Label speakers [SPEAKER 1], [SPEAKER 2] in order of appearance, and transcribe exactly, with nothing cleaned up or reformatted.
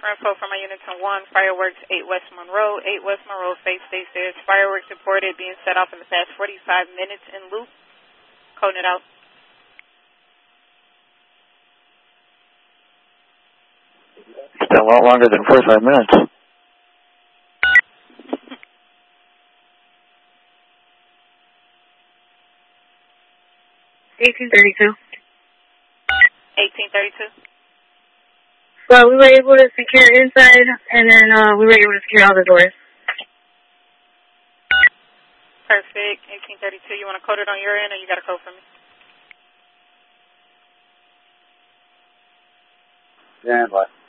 [SPEAKER 1] info from my unit to one, fireworks, eight West Monroe, eight West Monroe, Faith State Stairs. Fireworks reported being set off in the past forty-five minutes in loop. Coding it out.
[SPEAKER 2] It's been a lot longer than forty-five minutes.
[SPEAKER 3] eighteen thirty-two.
[SPEAKER 1] eighteen thirty-two.
[SPEAKER 3] Well, we were able to secure inside, and then uh, we were able to secure all the doors.
[SPEAKER 1] Perfect. eighteen thirty-two. You want to code it on your end, or you got a code for me?
[SPEAKER 2] Yeah, but.